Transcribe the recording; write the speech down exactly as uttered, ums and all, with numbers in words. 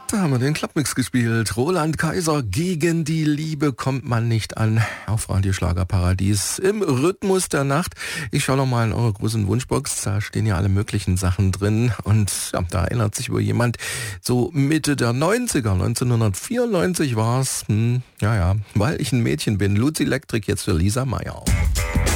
Da haben wir den Clubmix gespielt. Roland Kaiser, gegen die Liebe kommt man nicht an. Auf Radio Schlagerparadies im Rhythmus der Nacht. Ich schaue noch mal in eure großen Wunschbox. Da stehen ja alle möglichen Sachen drin. Und ja, da erinnert sich über jemand, so Mitte der neunziger, neunzehnhundertvierundneunzig war es. Hm, ja, ja, weil ich ein Mädchen bin. Luzi Electric jetzt für Lisa Meyer.